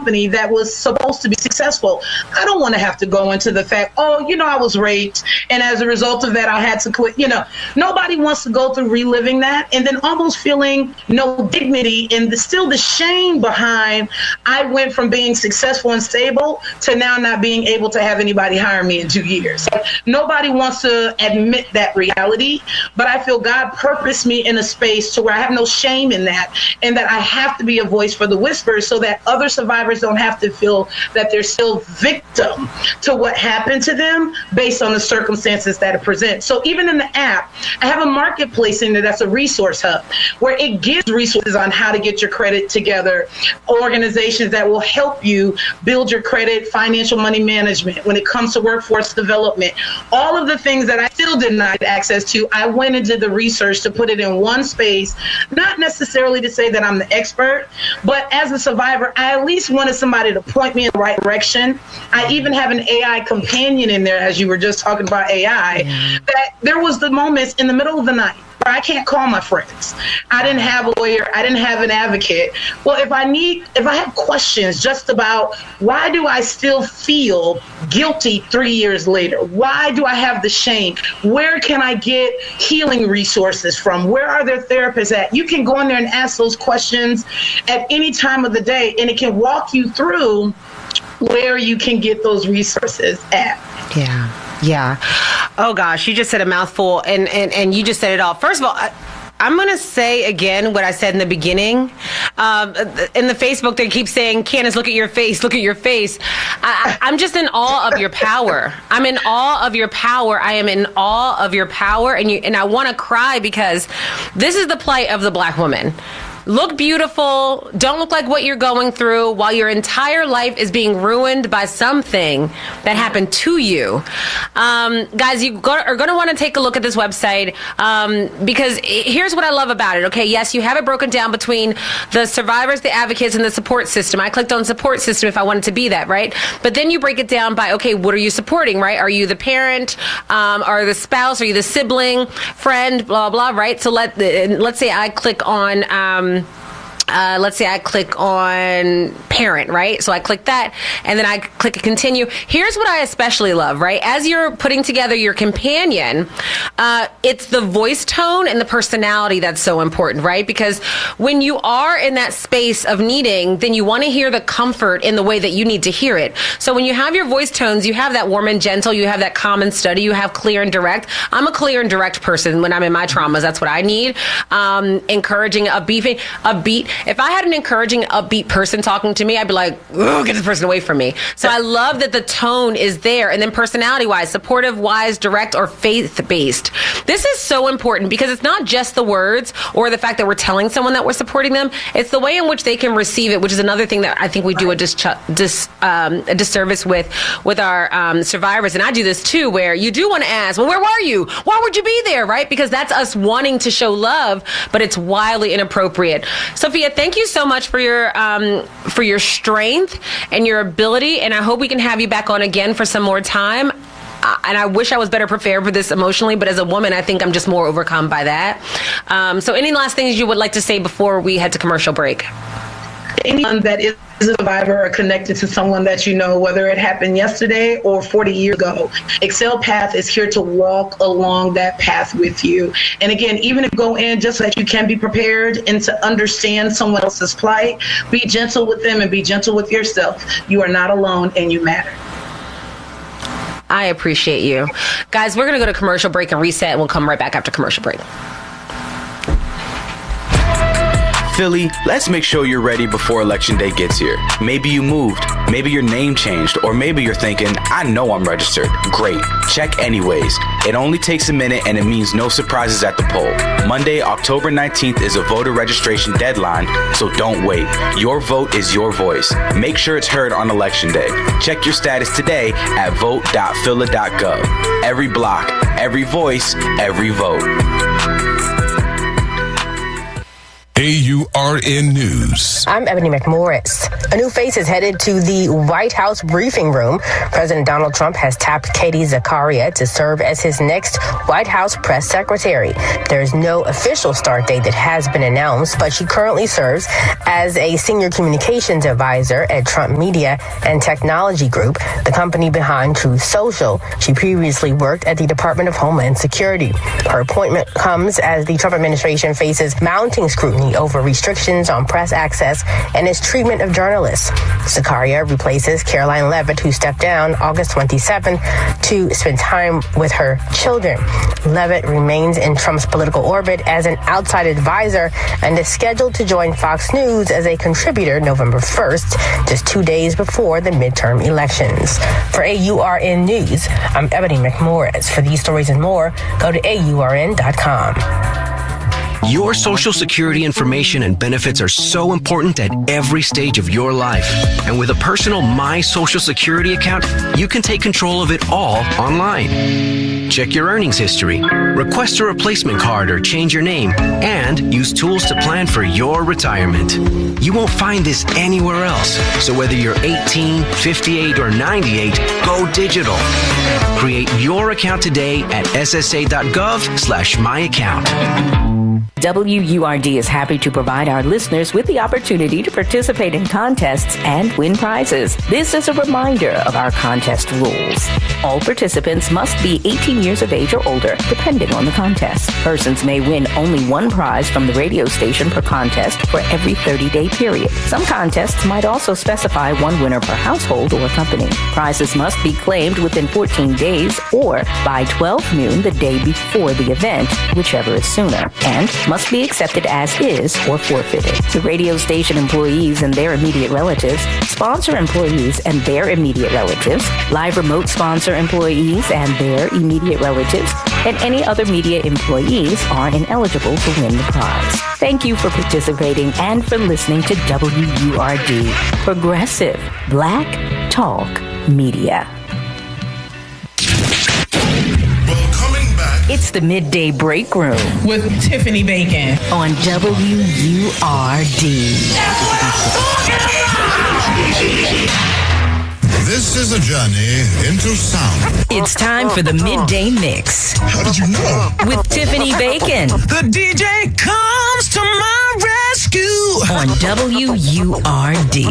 company that was supposed to be successful. I don't want to have to go into the fact, I was raped, and as a result of that, I had to quit. Nobody wants to go through reliving that and then almost feeling no dignity and still the shame behind I went from being successful and stable to now not being able to have anybody hire me in 2 years. Nobody wants to admit that reality, but I feel God purposed me in a space to where I have no shame in that, and that I have to be a voice for the whispers so that other survivors don't have to feel that they're still victim to what happened to them based on the circumstances that it presents. So even in the app, I have a marketplace in there that's a resource hub where it gives resources on how to get your credit together, organizations that will help you build your credit, financial money management, when it comes to workforce development, all of the things that I still denied access to. I went and did the research to put it in one space, not necessarily to say that I'm the expert, but as a survivor, I at least wanted somebody to point me in the right direction. I even have an AI companion in there, as you were just talking about AI, that there was the moments in the middle of the night where I can't call my friends. I didn't have a lawyer. I didn't have an advocate. Well, if I have questions just about why do I still feel guilty 3 years later? Why do I have the shame? Where can I get healing resources from? Where are their therapists at? You can go in there and ask those questions at any time of the day, and it can walk you through where you can get those resources at. Yeah. Oh gosh, you just said a mouthful, and you just said it all. First of all, I'm going to say again what I said in the beginning. In the Facebook, they keep saying, Candace, look at your face, look at your face. I'm just in awe of your power. I'm in awe of your power. I am in awe of your power. And I want to cry because this is the plight of the Black woman. Look beautiful. Don't look like what you're going through while your entire life is being ruined by something that happened to you. Guys, you are going to want to take a look at this website because here's what I love about it. Okay, yes, you have it broken down between the survivors, the advocates, and the support system. I clicked on support system if I wanted to be that, right? But then you break it down by, okay, what are you supporting, right? Are you the parent? Are the spouse? Are you the sibling, friend, blah, blah, right? So let's say I click on... let's say I click on parent, right? So I click that and then I click continue. Here's what I especially love, right? As you're putting together your companion, it's the voice tone and the personality that's so important, right? Because when you are in that space of needing, then you want to hear the comfort in the way that you need to hear it. So when you have your voice tones, you have that warm and gentle, you have that calm and steady, you have clear and direct. I'm a clear and direct person when I'm in my traumas. That's what I need. Encouraging, upbeat. If I had an encouraging, upbeat person talking to me, I'd be like, oh, get this person away from me. So I love that the tone is there. And then personality-wise, supportive-wise, direct, or faith-based. This is so important because it's not just the words or the fact that we're telling someone that we're supporting them. It's the way in which they can receive it, which is another thing that I think we do a disservice with our survivors. And I do this too, where you do want to ask, well, where were you? Why would you be there, right? Because that's us wanting to show love, but it's wildly inappropriate. Sophia, thank you so much for your strength and your ability, and I hope we can have you back on again for some more time. And I wish I was better prepared for this emotionally, but as a woman, I think I'm just more overcome by that. So any last things you would like to say before we head to commercial break? Anyone that is a survivor or connected to someone that you know, whether it happened yesterday or 40 years ago, Excel Path is here to walk along that path with you. And again, even if you go in just so that you can be prepared and to understand someone else's plight, be gentle with them and be gentle with yourself. You are not alone and you matter. I appreciate you. Guys, we're going to go to commercial break and reset, and we'll come right back after commercial break. Philly, let's make sure you're ready before Election Day gets here. Maybe you moved, maybe your name changed, or maybe you're thinking, I know I'm registered. Great. Check anyways. It only takes a minute and it means no surprises at the poll. Monday, October 19th is a voter registration deadline, so don't wait. Your vote is your voice. Make sure it's heard on Election Day. Check your status today at vote.phila.gov. Every block, every voice, every vote. AURN News. I'm Ebony McMorris. A new face is headed to the White House briefing room. President Donald Trump has tapped Katie Zakaria to serve as his next White House press secretary. There's no official start date that has been announced, but she currently serves as a senior communications advisor at Trump Media and Technology Group, the company behind Truth Social. She previously worked at the Department of Homeland Security. Her appointment comes as the Trump administration faces mounting scrutiny over restrictions on press access and its treatment of journalists. Zakaria replaces Caroline Levitt, who stepped down August 27 to spend time with her children. Levitt remains in Trump's political orbit as an outside advisor and is scheduled to join Fox News as a contributor November 1st, just 2 days before the midterm elections. For AURN News, I'm Ebony McMorris. For these stories and more, go to AURN.com. Your Social Security information and benefits are so important at every stage of your life. And with a personal My Social Security account, you can take control of it all online. Check your earnings history, request a replacement card or change your name, and use tools to plan for your retirement. You won't find this anywhere else. So whether you're 18, 58, or 98, go digital. Create your account today at ssa.gov/myaccount. WURD is happy to provide our listeners with the opportunity to participate in contests and win prizes. This is a reminder of our contest rules. All participants must be 18 years of age or older, depending on the contest. Persons may win only one prize from the radio station per contest for every 30-day period. Some contests might also specify one winner per household or company. Prizes must be claimed within 14 days or by 12 noon the day before the event, whichever is sooner, and must be accepted as is or forfeited. The radio station employees and their immediate relatives, sponsor employees and their immediate relatives, live remote sponsor employees and their immediate relatives, and any other media employees are ineligible to win the prize. Thank you for participating and for listening to WURD, Progressive Black Talk Media. It's the Midday Break Room with Tiffany Bacon on WURD. This is a journey into sound. It's time for the Midday Mix. How did you know? With Tiffany Bacon. The DJ comes to my rescue On WURD.